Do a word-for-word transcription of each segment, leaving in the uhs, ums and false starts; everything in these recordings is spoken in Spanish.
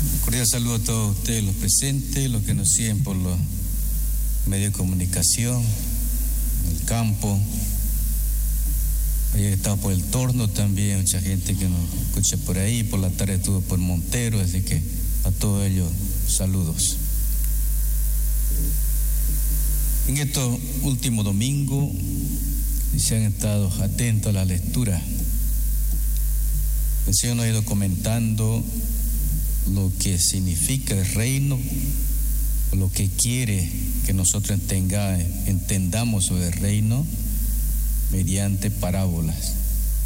Cordial saludo a todos ustedes, los presentes, los que nos siguen por los medios de comunicación, el campo. Ayer estaba por el Torno también, mucha gente que nos escucha por ahí. Por la tarde estuvo por Montero, así que a todos ellos saludos. En estos últimos domingos, si se han estado atentos a la lectura, el Señor nos ha ido comentando lo que significa el reino, lo que quiere que nosotros tenga, entendamos sobre el reino mediante parábolas.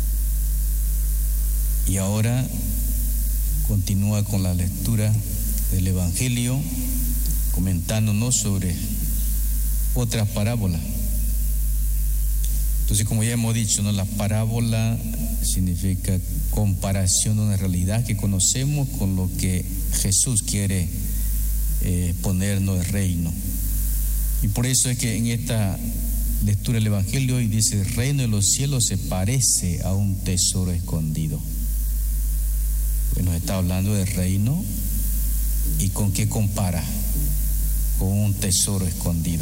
Y ahora continúa con la lectura del Evangelio, comentándonos sobre otras parábolas. Entonces, como ya hemos dicho, ¿no?, la parábola significa comparación de una realidad que conocemos con lo que Jesús quiere eh, ponernos el reino. Y por eso es que en esta lectura del Evangelio hoy dice: el reino de los cielos se parece a un tesoro escondido. Pues nos está hablando del reino, y con qué compara: con un tesoro escondido.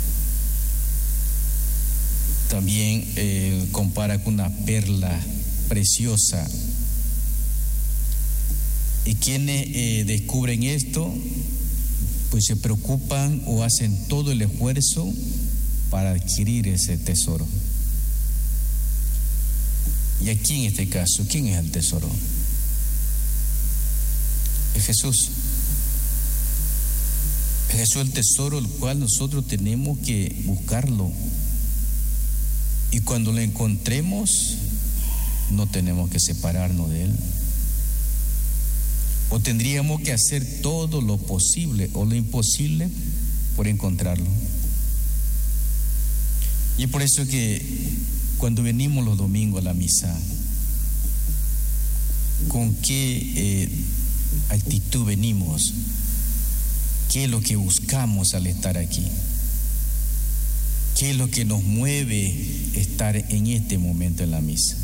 También eh, compara con una perla preciosa. Y quienes eh, descubren esto, pues se preocupan o hacen todo el esfuerzo para adquirir ese tesoro. Y aquí en este caso, ¿quién es el tesoro? Es Jesús. Es Jesús el tesoro, el cual nosotros tenemos que buscarlo. Y cuando lo encontremos, no tenemos que separarnos de él. O tendríamos que hacer todo lo posible o lo imposible por encontrarlo. Y es por eso que cuando venimos los domingos a la misa, ¿con qué eh, actitud venimos? ¿Qué es lo que buscamos al estar aquí? ¿Qué es lo que nos mueve estar en este momento en la misa?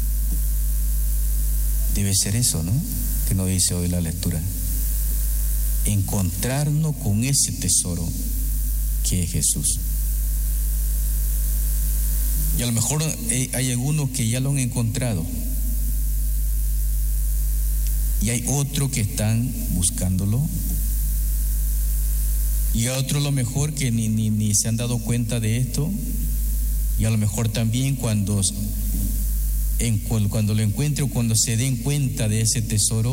Debe ser eso, ¿no?, que nos dice hoy la lectura. Encontrarnos con ese tesoro que es Jesús. Y a lo mejor hay algunos que ya lo han encontrado, y hay otros que están buscándolo, y a otros a lo mejor que ni, ni, ni se han dado cuenta de esto. Y a lo mejor también cuando, en, cuando lo encuentren o cuando se den cuenta de ese tesoro,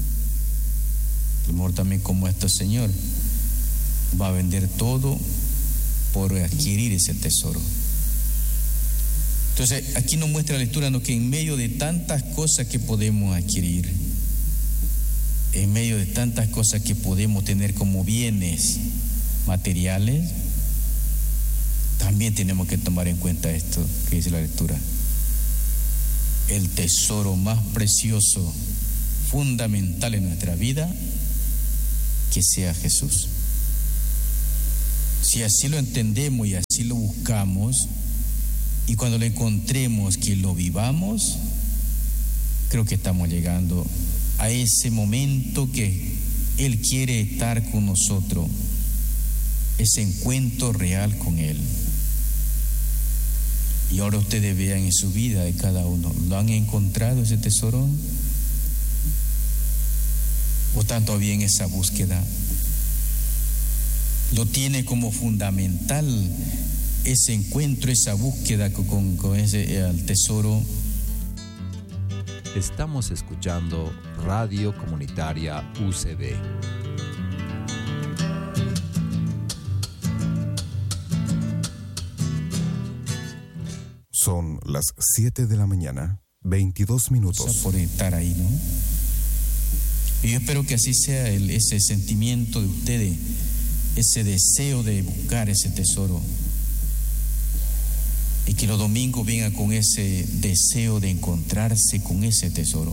a lo mejor también como este señor va a vender todo por adquirir ese tesoro. Entonces aquí nos muestra la lectura, ¿no?, que en medio de tantas cosas que podemos adquirir, en medio de tantas cosas que podemos tener como bienes materiales, también tenemos que tomar en cuenta esto que dice la lectura: el tesoro más precioso, fundamental en nuestra vida, que sea Jesús. Si así lo entendemos y así lo buscamos, y cuando lo encontremos que lo vivamos, creo que estamos llegando a ese momento que Él quiere estar con nosotros, ese encuentro real con Él. Y ahora ustedes vean en su vida de cada uno, ¿lo han encontrado ese tesoro? ¿O están todavía en esa búsqueda? ¿Lo tiene como fundamental ese encuentro, esa búsqueda con, con ese el tesoro? Estamos escuchando Radio Comunitaria U C B. Son las siete de la mañana, veintidós minutos. O sea, por estar ahí, ¿no? Y yo espero que así sea el, ese sentimiento de ustedes, ese deseo de buscar ese tesoro. Y que los domingos vengan con ese deseo de encontrarse con ese tesoro.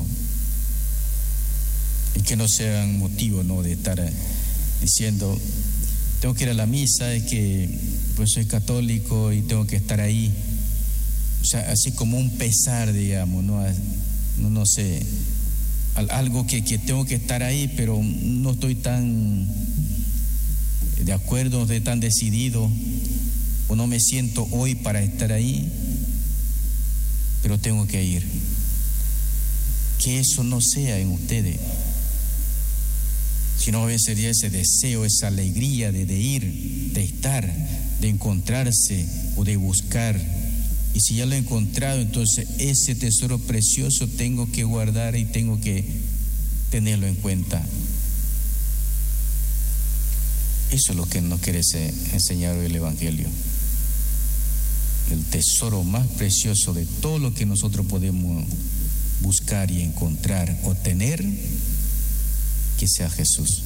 Y que no sean motivo, ¿no?, de estar diciendo: tengo que ir a la misa, es que pues soy católico y tengo que estar ahí. O sea, así como un pesar, digamos, ¿no? No, no sé, algo que, que tengo que estar ahí, pero no estoy tan de acuerdo, no estoy tan decidido, o no me siento hoy para estar ahí, pero tengo que ir. Que eso no sea en ustedes, sino a veces sería ese deseo, esa alegría de, de ir, de estar, de encontrarse o de buscar. Y si ya lo he encontrado, entonces ese tesoro precioso tengo que guardar y tengo que tenerlo en cuenta. Eso es lo que nos quiere enseñar hoy el Evangelio. El tesoro más precioso de todo lo que nosotros podemos buscar y encontrar o tener, que sea Jesús.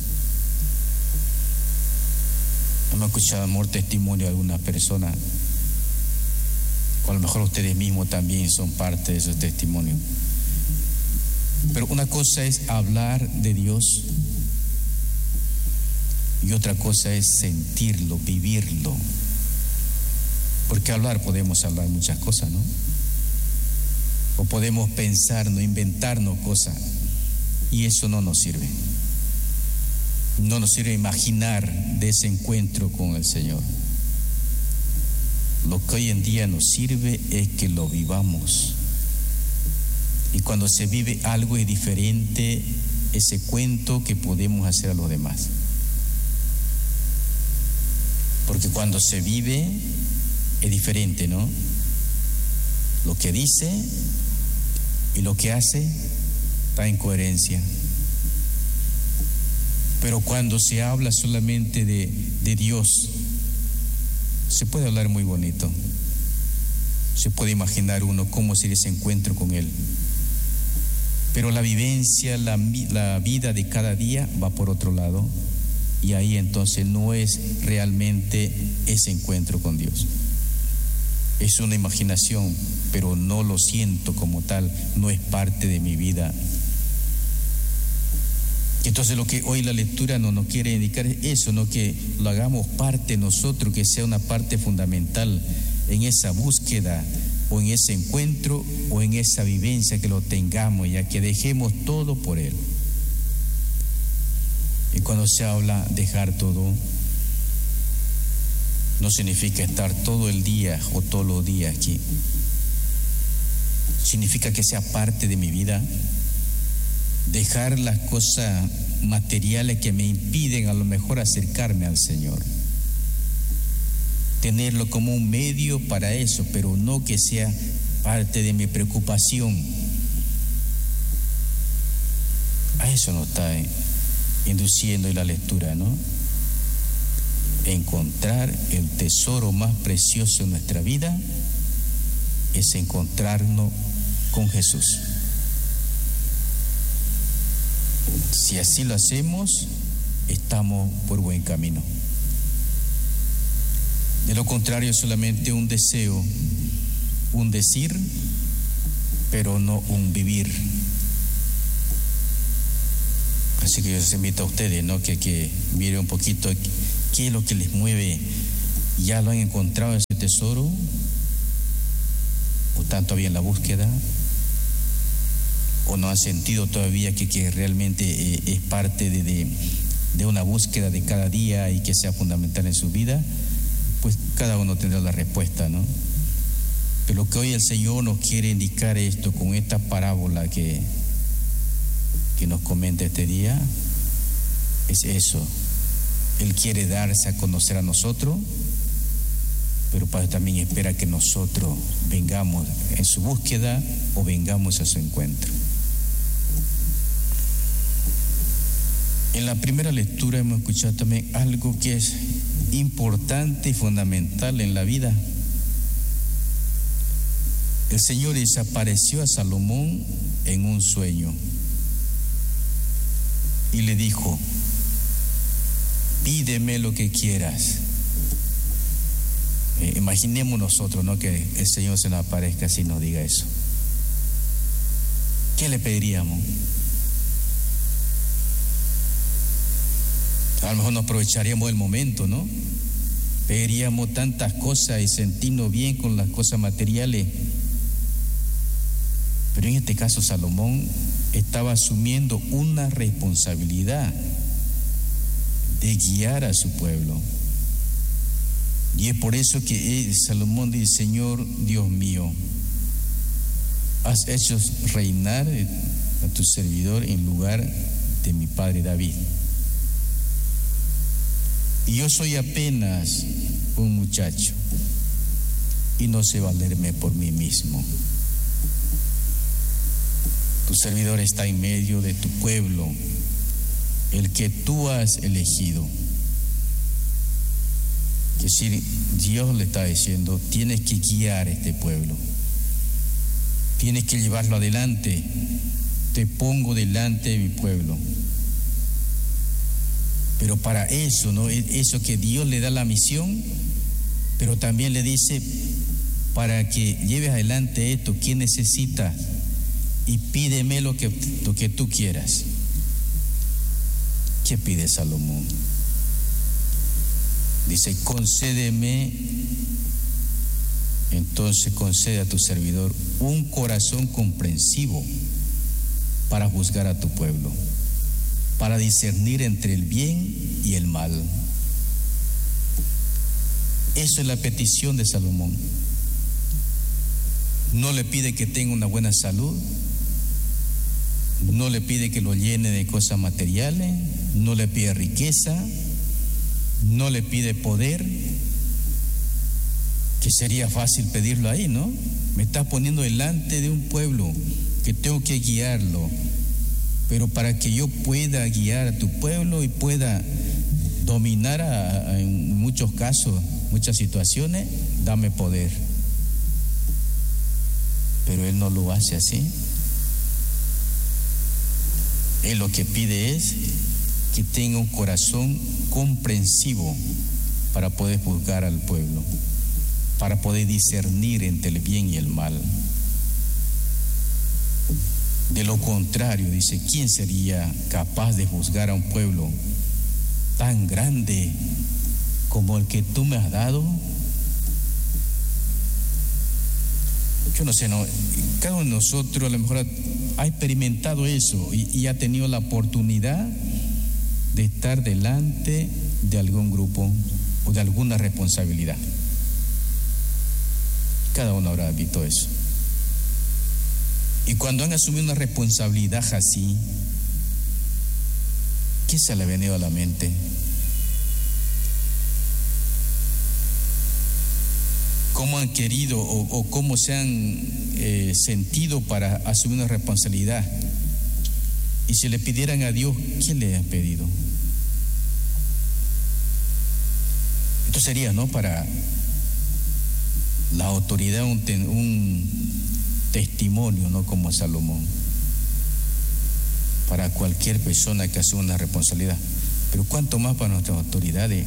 Hemos escuchado amor testimonio de alguna persona, o a lo mejor ustedes mismos también son parte de esos testimonios. Pero una cosa es hablar de Dios y otra cosa es sentirlo, vivirlo. Porque hablar podemos hablar muchas cosas, ¿no? O podemos pensar, no inventarnos cosas, y eso no nos sirve. No nos sirve imaginar de ese encuentro con el Señor. Lo que hoy en día nos sirve es que lo vivamos. Y cuando se vive algo es diferente ese cuento que podemos hacer a los demás. Porque cuando se vive es diferente, ¿no? Lo que dice y lo que hace está en coherencia. Pero cuando se habla solamente de, de Dios, se puede hablar muy bonito. Se puede imaginar uno cómo sería ese encuentro con Él. Pero la vivencia, la, la vida de cada día va por otro lado. Y ahí entonces no es realmente ese encuentro con Dios. Es una imaginación, pero no lo siento como tal, no es parte de mi vida. Entonces lo que hoy la lectura no nos quiere indicar es eso, no que lo hagamos parte nosotros, que sea una parte fundamental en esa búsqueda o en ese encuentro o en esa vivencia, que lo tengamos ya, que dejemos todo por Él. Y cuando se habla dejar todo, no significa estar todo el día o todos los días aquí. Significa que sea parte de mi vida. Dejar las cosas materiales que me impiden a lo mejor acercarme al Señor. Tenerlo como un medio para eso, pero no que sea parte de mi preocupación. A eso nos está induciendo en la lectura, ¿no? Encontrar el tesoro más precioso en nuestra vida es encontrarnos con Jesús. Si así lo hacemos, estamos por buen camino. De lo contrario, es solamente un deseo, un decir, pero no un vivir. Así que yo les invito a ustedes, ¿no? que, que miren un poquito qué es lo que les mueve. ¿Ya lo han encontrado ese tesoro? ¿O están todavía en la búsqueda? ¿O no han sentido todavía que, que realmente eh, es parte de, de, de una búsqueda de cada día y que sea fundamental en su vida? Pues cada uno tendrá la respuesta, ¿no? Pero que hoy el Señor nos quiere indicar esto con esta parábola que, que nos comenta este día, es eso. Él quiere darse a conocer a nosotros, pero para también espera que nosotros vengamos en su búsqueda o vengamos a su encuentro. En la primera lectura hemos escuchado también algo que es importante y fundamental en la vida. El Señor desapareció a Salomón en un sueño y le dijo: pídeme lo que quieras. Eh, imaginemos nosotros, ¿no? Que el Señor se nos aparezca así y nos diga eso. ¿Qué le pediríamos? A lo mejor nos aprovecharíamos del momento, ¿no? Pediríamos tantas cosas y sentirnos bien con las cosas materiales. Pero en este caso Salomón estaba asumiendo una responsabilidad de guiar a su pueblo. Y es por eso que Salomón dice: Señor Dios mío, has hecho reinar a tu servidor en lugar de mi padre David. Y yo soy apenas un muchacho y no sé valerme por mí mismo. Tu servidor está en medio de tu pueblo, el que tú has elegido. Es decir, Dios le está diciendo: tienes que guiar a este pueblo, tienes que llevarlo adelante. Te pongo delante de mi pueblo. Pero para eso, ¿no? Eso que Dios le da la misión, pero también le dice: para que lleves adelante esto, ¿qué necesitas? Y pídeme lo que, lo que tú quieras. ¿Qué pide Salomón? Dice: concédeme, entonces concede a tu servidor un corazón comprensivo para juzgar a tu pueblo, para discernir entre el bien y el mal. Eso es la petición de Salomón. No le pide que tenga una buena salud, no le pide que lo llene de cosas materiales, no le pide riqueza, no le pide poder, que sería fácil pedirlo ahí, ¿no? Me estás poniendo delante de un pueblo que tengo que guiarlo, pero para que yo pueda guiar a tu pueblo y pueda dominar a, a, en muchos casos, muchas situaciones, dame poder. Pero él no lo hace así. Él lo que pide es que tenga un corazón comprensivo para poder juzgar al pueblo, para poder discernir entre el bien y el mal. De lo contrario, dice: ¿quién sería capaz de juzgar a un pueblo tan grande como el que tú me has dado? Yo no sé, no, cada uno de nosotros a lo mejor ha experimentado eso y, y ha tenido la oportunidad de estar delante de algún grupo o de alguna responsabilidad. Cada uno habrá visto eso. Y cuando han asumido una responsabilidad así, ¿qué se le ha venido a la mente? ¿Cómo han querido o, o cómo se han eh, sentido para asumir una responsabilidad? Y si le pidieran a Dios, ¿qué le han pedido? Esto sería, ¿no?, para la autoridad un, un testimonio, ¿no?, como Salomón, para cualquier persona que asume una responsabilidad. Pero cuánto más para nuestras autoridades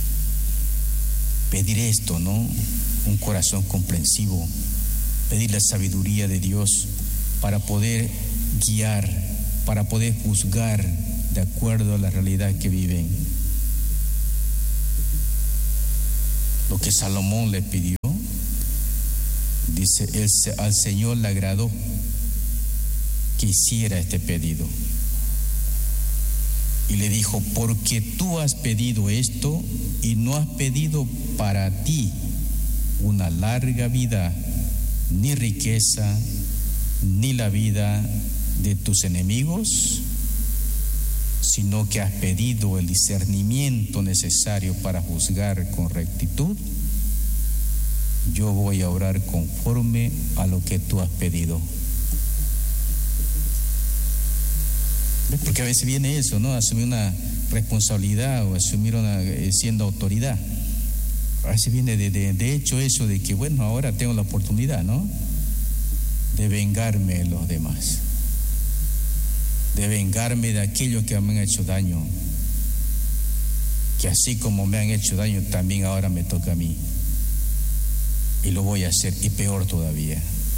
pedir esto, ¿no? Un corazón comprensivo, pedir la sabiduría de Dios para poder guiar, para poder juzgar de acuerdo a la realidad que viven. Lo que Salomón le pidió, dice, el, al Señor le agradó que hiciera este pedido. Y le dijo: porque tú has pedido esto y no has pedido para ti una larga vida, ni riqueza, ni la vida de tus enemigos, sino que has pedido el discernimiento necesario para juzgar con rectitud, yo voy a orar conforme a lo que tú has pedido. ¿Ves? Porque a veces viene eso, ¿no? Asumir una responsabilidad o asumir una eh, siendo autoridad. A veces viene de, de, de hecho eso de que, bueno, ahora tengo la oportunidad, ¿no?, de vengarme de los demás, de vengarme de aquellos que me han hecho daño, que así como me han hecho daño, también ahora me toca a mí, y lo voy a hacer, y peor todavía.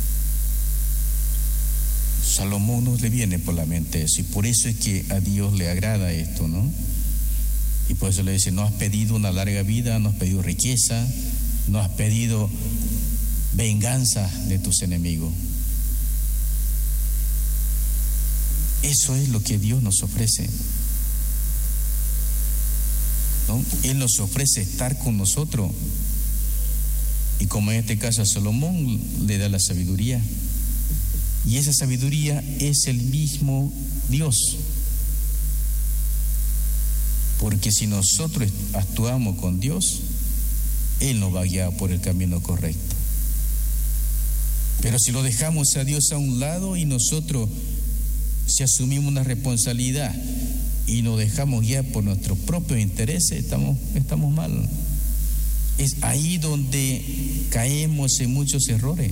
Salomón no le viene por la mente eso, y por eso es que a Dios le agrada esto, ¿no? Y por eso le dice: no has pedido una larga vida, no has pedido riqueza, no has pedido venganza de tus enemigos. Eso es lo que Dios nos ofrece, ¿no? Él nos ofrece estar con nosotros. Y como en este caso a Salomón le da la sabiduría. Y esa sabiduría es el mismo Dios. Porque si nosotros actuamos con Dios, Él nos va a guiar por el camino correcto. Pero si lo dejamos a Dios a un lado y nosotros, si asumimos una responsabilidad y nos dejamos guiar por nuestros propios intereses, estamos, estamos mal. Es ahí donde caemos en muchos errores.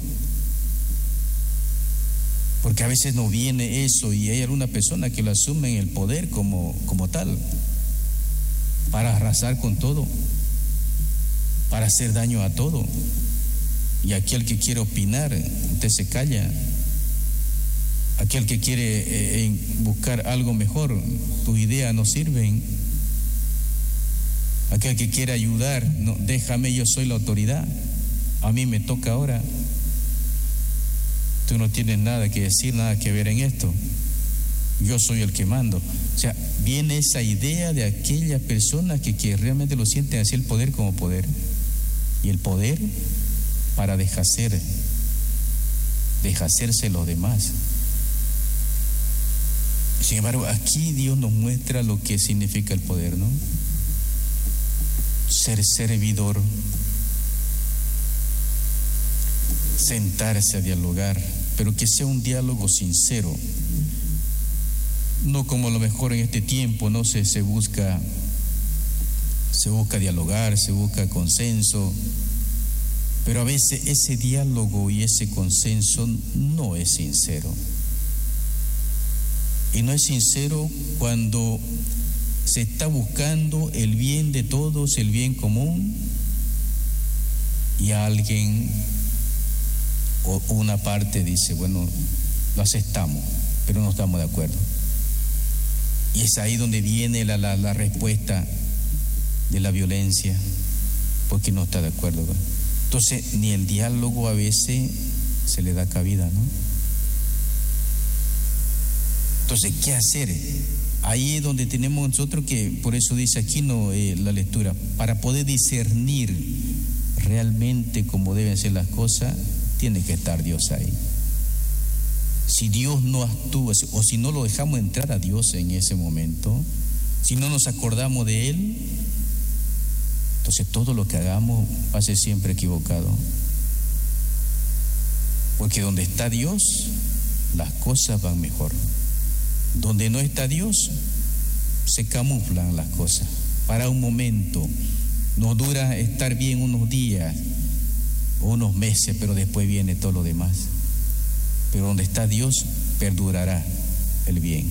Porque a veces nos viene eso y hay alguna persona que lo asume en el poder como, como tal, para arrasar con todo, para hacer daño a todo. Y aquel que quiere opinar, usted se calla. Aquel que quiere eh, buscar algo mejor, tus ideas no sirven. Aquel que quiere ayudar, no, déjame, yo soy la autoridad, a mí me toca ahora. Tú no tienes nada que decir, nada que ver en esto. Yo soy el que mando. O sea, viene esa idea de aquellas personas que, que realmente lo sienten así, el poder como poder. Y el poder para deshacer, deshacerse los demás. Sin embargo, aquí Dios nos muestra lo que significa el poder, ¿no? Ser servidor, sentarse a dialogar, pero que sea un diálogo sincero, no como a lo mejor en este tiempo no se, se busca se busca dialogar, se busca consenso, pero a veces ese diálogo y ese consenso no es sincero. Y no es sincero cuando se está buscando el bien de todos, el bien común, y alguien o una parte dice, bueno, lo aceptamos, pero no estamos de acuerdo. Y es ahí donde viene la, la, la respuesta de la violencia, porque no está de acuerdo, ¿verdad? Entonces, ni el diálogo a veces se le da cabida, ¿no? Entonces, ¿qué hacer? Ahí es donde tenemos nosotros que, por eso dice aquí no eh, la lectura, para poder discernir realmente cómo deben ser las cosas, tiene que estar Dios ahí. Si Dios no actúa, o si no lo dejamos entrar a Dios en ese momento, si no nos acordamos de Él, entonces todo lo que hagamos va a ser siempre equivocado. Porque donde está Dios, las cosas van mejor. Donde no está Dios, se camuflan las cosas. Para un momento, nos dura estar bien unos días o unos meses, pero después viene todo lo demás. Pero donde está Dios, perdurará el bien.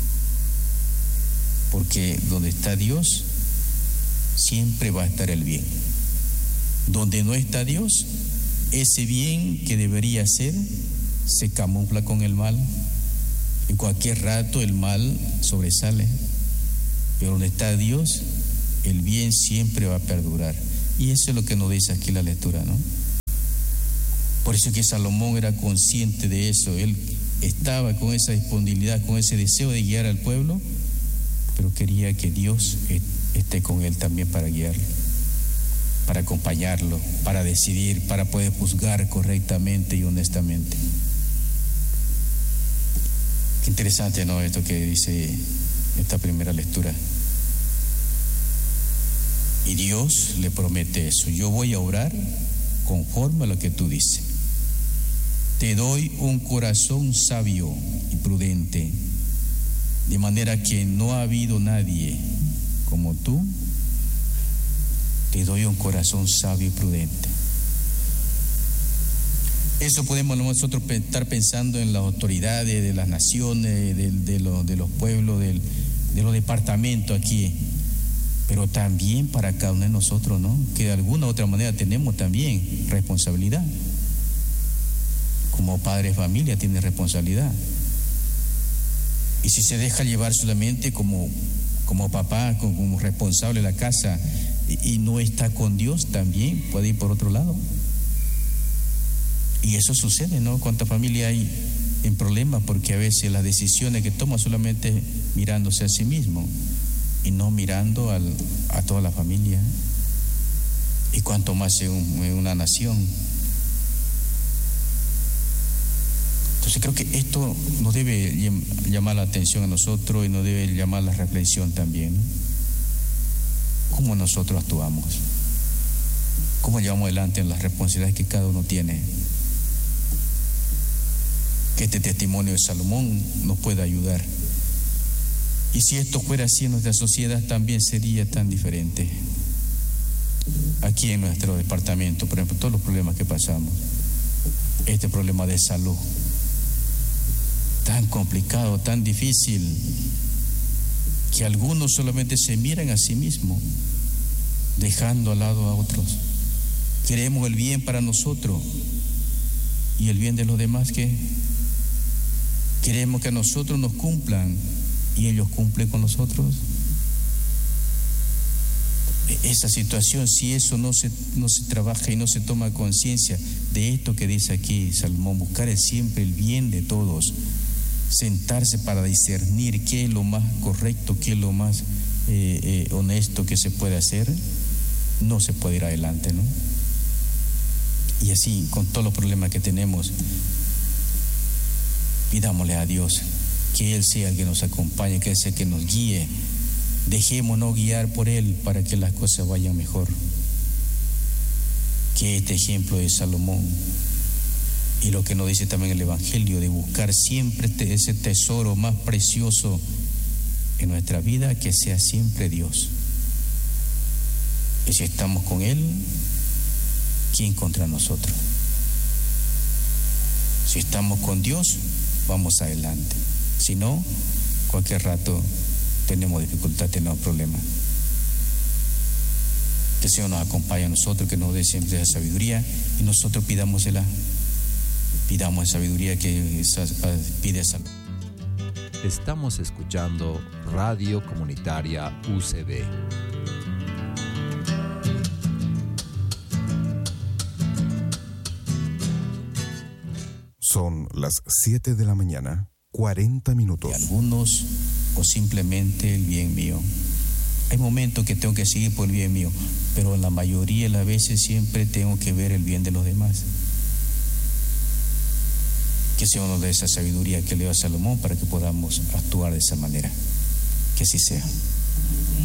Porque donde está Dios, siempre va a estar el bien. Donde no está Dios, ese bien que debería ser, se camufla con el mal. En cualquier rato el mal sobresale, pero donde está Dios, el bien siempre va a perdurar. Y eso es lo que nos dice aquí la lectura, ¿no? Por eso que Salomón era consciente de eso. Él estaba con esa disponibilidad, con ese deseo de guiar al pueblo, pero quería que Dios esté con él también para guiarlo, para acompañarlo, para decidir, para poder juzgar correctamente y honestamente. Qué interesante, ¿no? Esto que dice esta primera lectura. Y Dios le promete eso: yo voy a orar conforme a lo que tú dices. Te doy un corazón sabio y prudente, de manera que no ha habido nadie como tú. Te doy un corazón sabio y prudente. Eso podemos nosotros estar pensando en las autoridades de las naciones, de, de, los, de los pueblos, de, de los departamentos aquí, pero también para cada uno de nosotros, ¿no? Que de alguna u otra manera tenemos también responsabilidad. Como padre de familia tiene responsabilidad. Y si se deja llevar solamente como, como papá, como, como responsable de la casa, y, y no está con Dios, también puede ir por otro lado. Y eso sucede, ¿no? ¿Cuánta familia hay en problemas, porque a veces las decisiones que toma solamente mirándose a sí mismo y no mirando al, a toda la familia, y cuanto más en, un, en una nación. Entonces creo que esto nos debe llamar la atención a nosotros y nos debe llamar la reflexión también, ¿no? ¿Cómo nosotros actuamos? ¿Cómo llevamos adelante en las responsabilidades que cada uno tiene? Que este testimonio de Salomón nos pueda ayudar. Y si esto fuera así en nuestra sociedad, también sería tan diferente. Aquí en nuestro departamento, por ejemplo, todos los problemas que pasamos, este problema de salud, tan complicado, tan difícil, que algunos solamente se miran a sí mismos, dejando al lado a otros. Queremos el bien para nosotros y el bien de los demás, ¿qué? Queremos que a nosotros nos cumplan y ellos cumplen con nosotros. Esa situación, si eso no se, no se trabaja y no se toma conciencia de esto que dice aquí Salomón, buscar es siempre el bien de todos, sentarse para discernir qué es lo más correcto, qué es lo más eh, eh, honesto que se puede hacer, no se puede ir adelante, ¿no? Y así, con todos los problemas que tenemos, pidámosle a Dios que Él sea el que nos acompañe, que Él sea el que nos guíe. Dejémonos guiar por Él para que las cosas vayan mejor. Que este ejemplo de Salomón y lo que nos dice también el Evangelio, de buscar siempre ese tesoro más precioso en nuestra vida, que sea siempre Dios. Y si estamos con Él, ¿quién contra nosotros? Si estamos con Dios, vamos adelante. Si no, cualquier rato tenemos dificultad, tenemos problemas. Que el Señor nos acompañe a nosotros, que nos dé siempre esa sabiduría y nosotros pidámosela. Pidamos sabiduría que esa, pide salud. Estamos escuchando Radio Comunitaria U C B. Son las siete de la mañana, cuarenta minutos. Y algunos, o simplemente el bien mío. Hay momentos que tengo que seguir por el bien mío, pero en la mayoría de las veces siempre tengo que ver el bien de los demás. Que el Señor nos dé esa sabiduría que le dio a Salomón para que podamos actuar de esa manera. Que así sea.